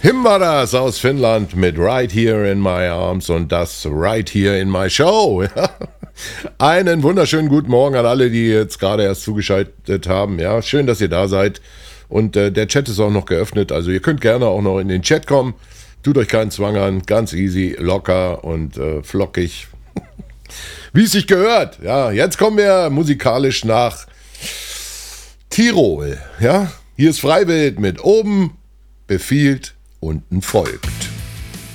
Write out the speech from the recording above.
Himbaras aus Finnland mit Right Here in My Arms und das Right Here in My Show. Einen wunderschönen guten Morgen an alle, die jetzt gerade erst zugeschaltet haben. Ja, schön, dass ihr da seid. Und der Chat ist auch noch geöffnet, also ihr könnt gerne auch noch in den Chat kommen. Tut euch keinen Zwang an, ganz easy, locker und flockig. Wie es sich gehört. Ja, jetzt kommen wir musikalisch nach Tirol. Ja, hier ist Freiwild mit Oben befiehlt, unten folgt.